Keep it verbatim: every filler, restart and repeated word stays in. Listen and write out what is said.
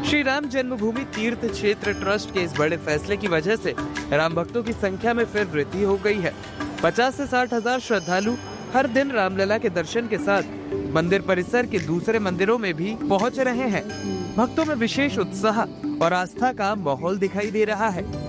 श्री राम जन्मभूमि तीर्थ क्षेत्र ट्रस्ट के इस बड़े फैसले की वजह से राम भक्तों की संख्या में फिर वृद्धि हो गई है। पचास से साठ हजार श्रद्धालु हर दिन रामलला के दर्शन के साथ मंदिर परिसर के दूसरे मंदिरों में भी पहुंच रहे हैं। भक्तों में विशेष उत्साह और आस्था का माहौल दिखाई दे रहा है।